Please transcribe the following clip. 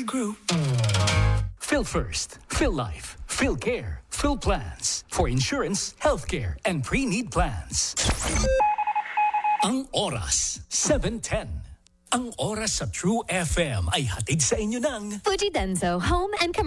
Family Group. Phil First, Phil Life, Phil Care, Phil Plans. For insurance, healthcare, and pre-need plans. Ang oras, 7:10. Ang oras sa True FM ay hatid sa inyo ng Fuji Denso Home and Commercial